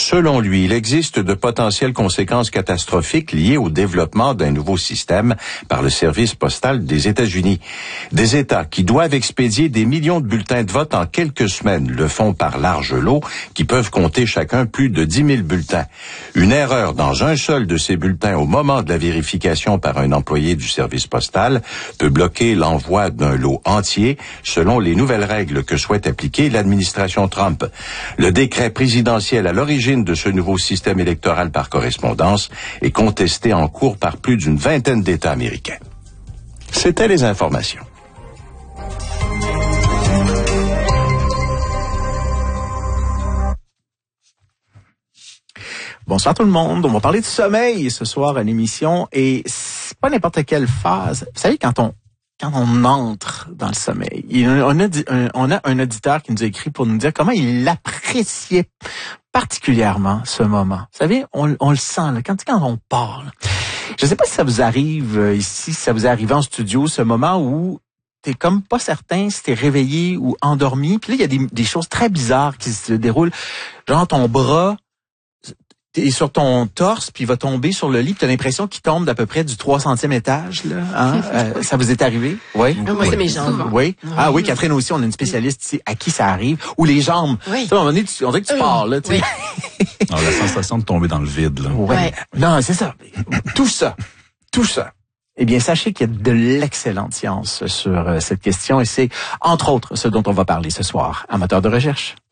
Selon lui, il existe de potentielles conséquences catastrophiques liées au développement d'un nouveau système par le service postal des États-Unis. Des États qui doivent expédier des millions de bulletins de vote en quelques semaines le font par large lot, qui peuvent compter chacun plus de 10 000 bulletins. Une erreur dans un seul de ces bulletins au moment de la vérification par un employé du service postal peut bloquer l'envoi d'un lot entier, selon les nouvelles règles que souhaite appliquer l'administration Trump. Le décret présidentiel à l'origine de ce nouveau système électoral par correspondance est contesté en cours par plus d'une vingtaine d'États américains. C'était les informations. Bonsoir tout le monde. On va parler de sommeil ce soir à l'émission et c'est pas n'importe quelle phase. Vous savez, quand on entre dans le sommeil, on a un auditeur qui nous a écrit pour nous dire comment il appréciait particulièrement ce moment. Vous savez, on le sent là, quand on parle. Je sais pas si ça vous arrive ici, si ça vous est arrivé en studio, ce moment où t'es comme pas certain si t'es réveillé ou endormi. Puis là, il y a des choses très bizarres qui se déroulent. Genre ton bras est sur ton torse, puis il va tomber sur le lit, puis t'as l'impression qu'il tombe d'à peu près du 300e étage, là. Hein? Ça vous est arrivé? Oui. Moi, c'est mes jambes. Oui. Ah oui, Catherine aussi, on a une spécialiste ici à qui ça arrive. Ou les jambes. Oui. Tu sais, à un moment donné, on dirait que tu pars, là, tu sais. Oui. Alors, la sensation de tomber dans le vide, là. Ouais. Non, c'est ça. Tout ça. Eh bien, sachez qu'il y a de l'excellente science sur cette question et c'est, entre autres, ce dont on va parler ce soir. Un moteur de recherche.